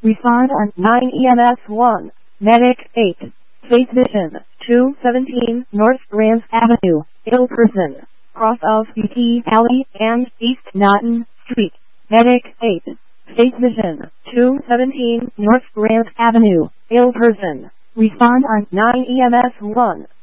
Respond on 9 EMS 1. Medic 8. Safe Vision 217 North Grand Avenue, ill person, cross of UT Alley and East Naughton Street. Medic 8. Safe Vision 217 North Grand Avenue, ill person. Respond on 9 EMS 1.